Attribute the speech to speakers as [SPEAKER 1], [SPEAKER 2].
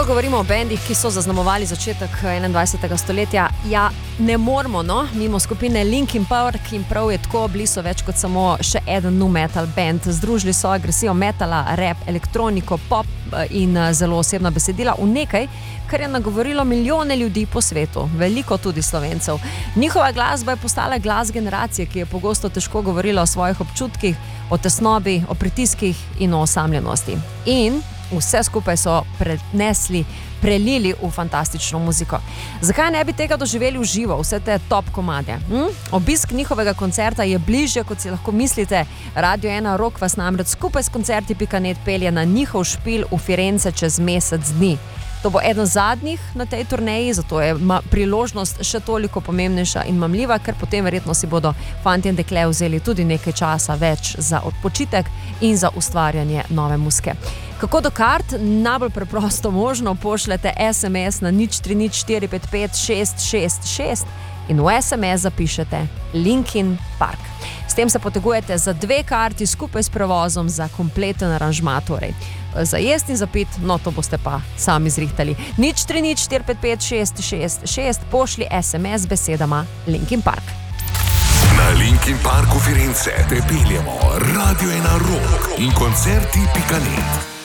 [SPEAKER 1] govorimo o bendih, ki so zaznamovali začetek 21. stoletja, ja, ne moramo, no, mimo skupine Linkin Park, in prav je tako, bili so več kot samo še eden nu metal band. Združili so agresijo metala, rap, elektroniko, pop in zelo osebna besedila v nekaj, kar je nagovorilo milijone ljudi po svetu, veliko tudi Slovencev. Njihova glasba je postala glas generacije, ki je pogosto težko govorila o svojih občutkih, o tesnobi, o pritiskih in o osamljenosti. In vse skupaj so prelili v fantastično muziko. Zakaj ne bi tega doživeli v živo, vse te top komade? Obisk njihovega koncerta je bližje, kot si lahko mislite. Radio 1 Rock vas namreč skupaj s koncerti.net pelje na njihov špil v Firence čez mesec dni. To bo eden zadnjih na tej turneji, zato je priložnost še toliko pomembnejša in mamljiva, ker potem verjetno si bodo fantje in dekle vzeli tudi nekaj časa več za odpočitek in za ustvarjanje nove muzike. Kako do kart? Najbolj preprosto možno, pošljete SMS na 0304556666 in v SMS zapišete Linkin Park. S tem se potegujete za 2 karti skupaj s prevozom za kompleten aranžma, torej za jesti in za pit, no to boste pa sami zrihtali. 0304556666, pošli SMS z besedama Linkin Park.
[SPEAKER 2] Na Linkin Parku Firence te peljemo Radio 1 Rock in koncerti.net.